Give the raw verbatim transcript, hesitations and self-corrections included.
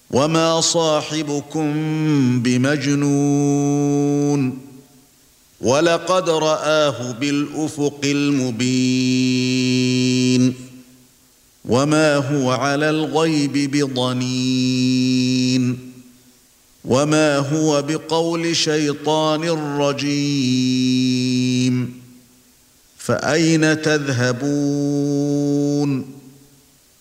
وما صاحبكم بمجنون ولقد رآه بالأفق المبين وما هو على الغيب بضنين وما هو بقول شيطان رجيم فأين تذهبون